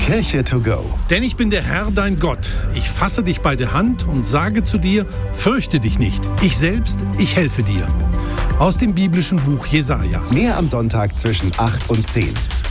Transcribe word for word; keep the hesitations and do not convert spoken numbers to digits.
Kirche to go. Denn ich bin der Herr, dein Gott. Ich fasse dich bei der Hand und sage zu dir, fürchte dich nicht. Ich selbst, ich helfe dir. Aus dem biblischen Buch Jesaja. Mehr am Sonntag zwischen acht und zehn.